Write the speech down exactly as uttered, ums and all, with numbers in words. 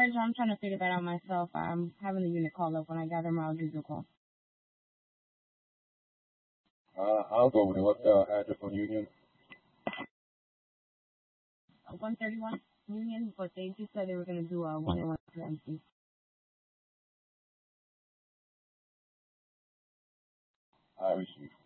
I'm trying to figure that out myself. I'm having the unit call up. When I gather more, I'll give you a call. Uh, I'll go with it. What's the address on Union? Uh, one thirty-one Union, but they just said they were going to do a one and one for M C. I received.